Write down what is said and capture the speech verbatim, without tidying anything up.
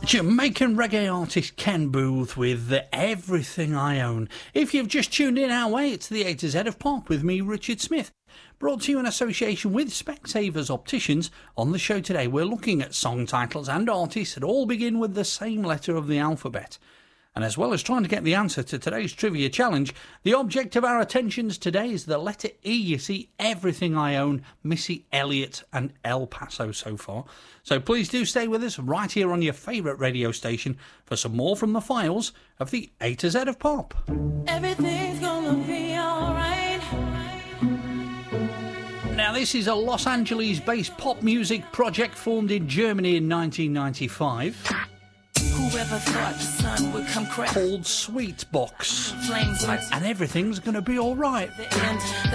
Jamaican reggae artist Ken Booth with the Everything I Own. If you've just tuned in our way, it's the A to Z of Pop with me, Richard Smith. Brought to you in association with Specsavers Opticians. On the show today, we're looking at song titles and artists that all begin with the same letter of the alphabet. And as well as trying to get the answer to today's trivia challenge, the object of our attentions today is the letter E. You see, Everything I Own, Missy Elliott and El Paso so far. So please do stay with us right here on your favourite radio station for some more from the files of the A to Z of Pop. Everything's gonna be alright. Now, this is a Los Angeles-based pop music project formed in Germany in nineteen ninety-five. Whoever thought the sun would come crashing Called Sweetbox. flames like And everything's going to be all right. the end.